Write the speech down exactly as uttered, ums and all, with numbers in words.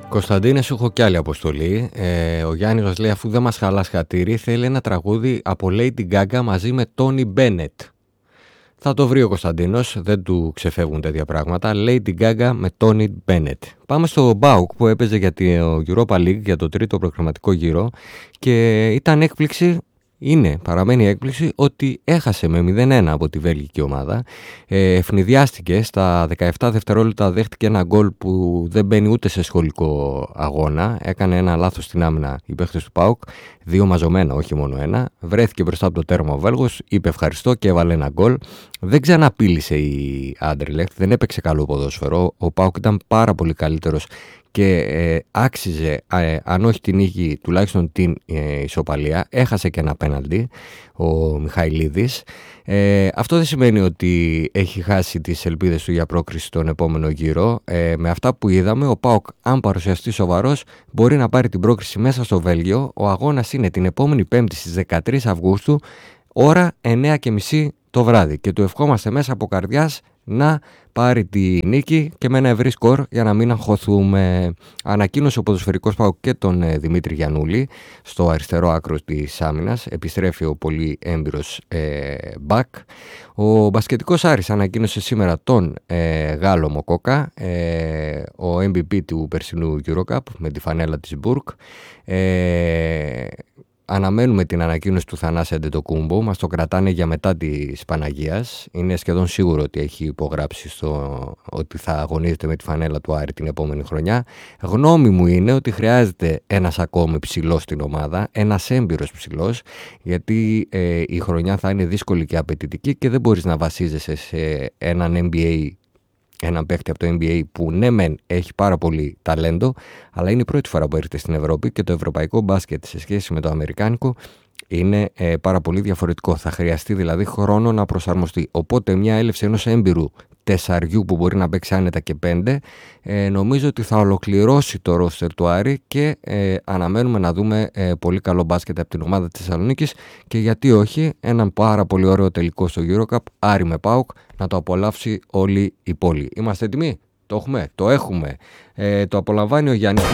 Κωνσταντίνε, σου έχω κι άλλη αποστολή. Ε, ο Γιάννης μας λέει, αφού δεν μας χαλάς χατήρι, θέλει ένα τραγούδι από Lady Gaga μαζί με Tony Bennett. Θα το βρει ο Κωνσταντίνος, δεν του ξεφεύγουν τέτοια πράγματα. Lady Gaga με Tony Bennett. Πάμε στο μπάουκ που έπαιζε για το Europa League, για το τρίτο προκριματικό γύρο, και ήταν έκπληξη. Είναι, παραμένει έκπληξη ότι έχασε με μηδέν ένα από τη βέλγικη ομάδα. Ε, ευνηδιάστηκε στα δεκαεπτά δευτερόλεπτα, δέχτηκε ένα γκολ που δεν μπαίνει ούτε σε σχολικό αγώνα. Έκανε ένα λάθος στην άμυνα οι παίχτες του ΠΑΟΚ, δύο μαζωμένα, όχι μόνο ένα. Βρέθηκε μπροστά από το τέρμα ο Βέλγος, είπε ευχαριστώ και έβαλε ένα γκολ. Δεν ξαναπήλησε η Άντερλεχτ, δεν έπαιξε καλό ποδόσφαιρο. Ο ΠΑΟΚ ήταν πάρα πολύ καλύτερος και ε, άξιζε, ε, αν όχι την νίκη, τουλάχιστον την ε, ισοπαλία. Έχασε και ένα πέναλτι ο Μιχαηλίδης. Ε, αυτό δεν σημαίνει ότι έχει χάσει τις ελπίδες του για πρόκριση στον επόμενο γύρο. Ε, με αυτά που είδαμε, ο ΠΑΟΚ, αν παρουσιαστεί σοβαρός, μπορεί να πάρει την πρόκριση μέσα στο Βέλγιο. Ο αγώνας είναι την επόμενη Πέμπτη στις δεκατρείς Αυγούστου, ώρα εννιά και μισή το βράδυ, και του ευχόμαστε μέσα από καρδιάς να πάρει τη νίκη και με ένα ευρύ σκορ για να μην αγχωθούμε. Ανακοίνωσε ο ποδοσφαιρικός ΠΑΟΚ και τον ε, Δημήτρη Γιαννούλη στο αριστερό άκρο της άμυνας. Επιστρέφει ο πολύ έμπειρος ε, μπακ. Ο μπασκετικός Άρης ανακοίνωσε σήμερα τον ε, Γάλλο Μοκόκα, ε, ο εμ βι πι του περσινού EuroCup με τη φανέλα της Μπουρκ. Ε, Αναμένουμε την ανακοίνωση του Θανάση Αντετοκούμπο, μας το κρατάνε για μετά της Παναγίας. Είναι σχεδόν σίγουρο ότι έχει υπογράψει στο ότι θα αγωνίζεται με τη φανέλα του Άρη την επόμενη χρονιά. Γνώμη μου είναι ότι χρειάζεται ένας ακόμη ψηλός στην ομάδα, ένας έμπειρος ψηλός, γιατί ε, η χρονιά θα είναι δύσκολη και απαιτητική και δεν μπορείς να βασίζεσαι σε έναν εν μπι έι, έναν παίκτη από το εν μπι έι που ναι μεν έχει πάρα πολύ ταλέντο, αλλά είναι η πρώτη φορά που έρχεται στην Ευρώπη και το ευρωπαϊκό μπάσκετ σε σχέση με το αμερικάνικο είναι ε, πάρα πολύ διαφορετικό. Θα χρειαστεί δηλαδή χρόνο να προσαρμοστεί. Οπότε μια έλευση ενός έμπειρου τεσσαριού που μπορεί να παίξει άνετα και πέντε, ε, νομίζω ότι θα ολοκληρώσει το ρόστερ του Άρη και ε, αναμένουμε να δούμε ε, πολύ καλό μπάσκετ από την ομάδα της Θεσσαλονίκης και γιατί όχι έναν πάρα πολύ ωραίο τελικό στο EuroCup, Άρη με ΠΑΟΚ, να το απολαύσει όλη η πόλη. Είμαστε έτοιμοι? Το έχουμε, το έχουμε. Ε, το απολαμβάνει ο Γιάννης.